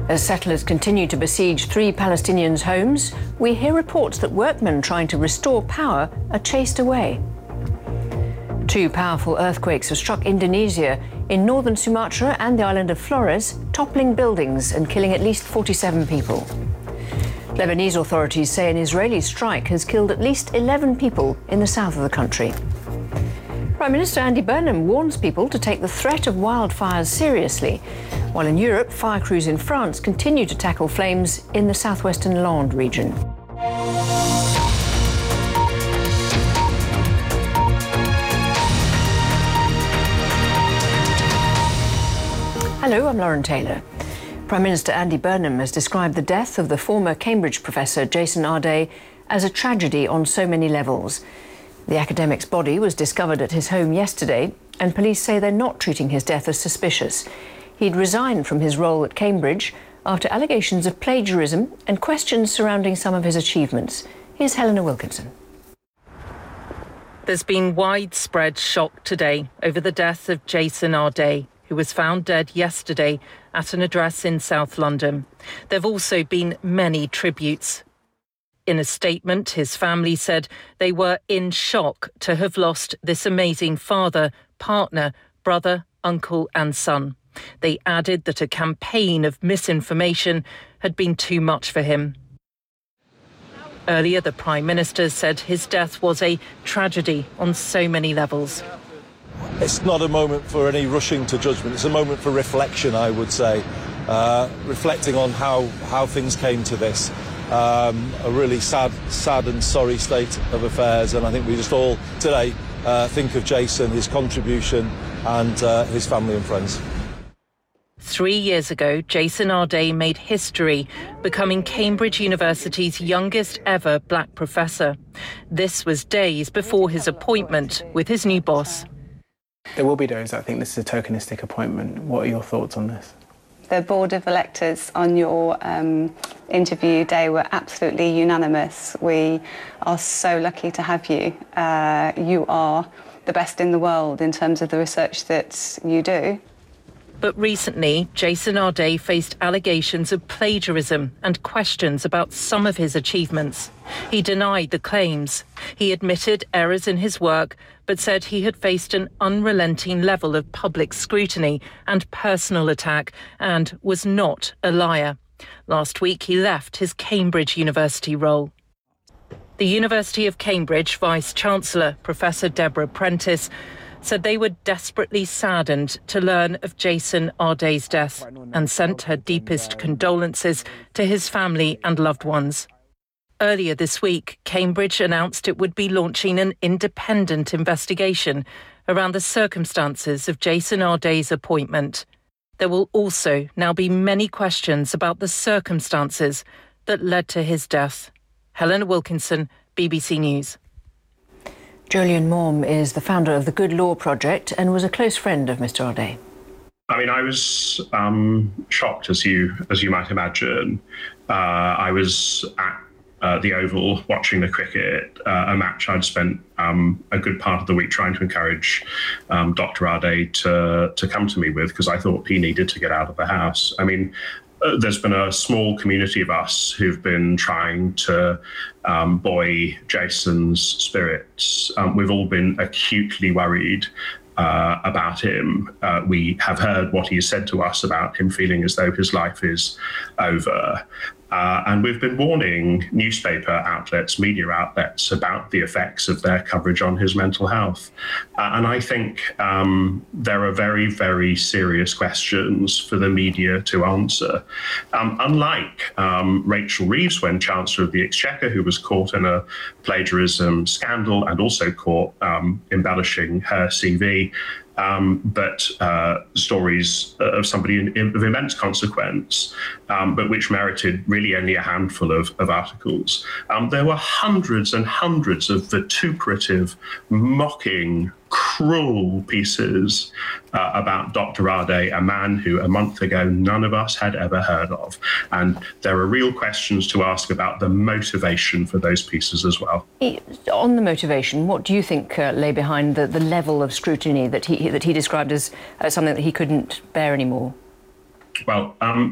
As settlers continue to besiege 3 Palestinians' homes, we hear reports that workmen trying to restore power are chased away. 2 powerful earthquakes have struck Indonesia in northern Sumatra and the island of Flores, toppling buildings and killing at least 47 people. Lebanese authorities say an Israeli strike has killed at least 11 people in the south of the country. Prime Minister Andy Burnham warns people to take the threat of wildfires seriously, while in Europe, fire crews in France continue to tackle flames in the southwestern Landes region. Hello, I'm Lauren Taylor. Prime Minister Andy Burnham has described the death of the former Cambridge professor Jason Arday as a tragedy on so many levels. The academic's body was discovered at his home yesterday, and police say they're not treating his death as suspicious. He'd resigned from his role at Cambridge after allegations of plagiarism and questions surrounding some of his achievements. Here's Helena Wilkinson. There's been widespread shock today over the death of Jason Arday, who was found dead yesterday at an address in South London. There have also been many tributes. In a statement, his family said they were in shock to have lost this amazing father, partner, brother, uncle and son. They added that a campaign of misinformation had been too much for him. Earlier, the Prime Minister said his death was a tragedy on so many levels. It's not a moment for any rushing to judgment. It's a moment for reflection, I would say, reflecting on how things came to this. A really sad and sorry state of affairs, and I think we just all today think of Jason, his contribution and his family and friends. 3 years ago, Jason Arday made history, becoming Cambridge University's youngest ever black professor. This was days before his appointment with his new boss. There will be those that think this is a tokenistic appointment. What are your thoughts on this? The Board of Electors on your interview day were absolutely unanimous. We are so lucky to have you. You are the best in the world in terms of the research that you do. But recently, Jason Arday faced allegations of plagiarism and questions about some of his achievements. He denied the claims. He admitted errors in his work, but said he had faced an unrelenting level of public scrutiny and personal attack and was not a liar. Last week, he left his Cambridge University role. The University of Cambridge Vice-Chancellor, Professor Deborah Prentice, said they were desperately saddened to learn of Jason Arday's death and sent her deepest condolences to his family and loved ones. Earlier this week, Cambridge announced it would be launching an independent investigation around the circumstances of Jason Arday's appointment. There will also now be many questions about the circumstances that led to his death. Helena Wilkinson, BBC News. Jolyon Maugham is the founder of the Good Law Project and was a close friend of Mr. Arday. I mean, I was shocked, as you might imagine. I was at the Oval watching the cricket, a match I'd spent a good part of the week trying to encourage Dr. Arday to come to me with, because I thought he needed to get out of the house. I mean, there's been a small community of us who've been trying to buoy Jason's spirits. We've all been acutely worried about him. We have heard what he said to us about him feeling as though his life is over. And we've been warning newspaper outlets, media outlets, about the effects of their coverage on his mental health. And I think there are very, very serious questions for the media to answer. Unlike Rachel Reeves, when Chancellor of the Exchequer, who was caught in a plagiarism scandal and also caught embellishing her CV, but stories of somebody of immense consequence, but which merited really only a handful of articles. There were hundreds and hundreds of vituperative, mocking, cruel pieces about Dr. Arday, a man who a month ago none of us had ever heard of. And there are real questions to ask about the motivation for those pieces as well. On the motivation, what do you think lay behind the level of scrutiny that he described as something that he couldn't bear anymore? Well,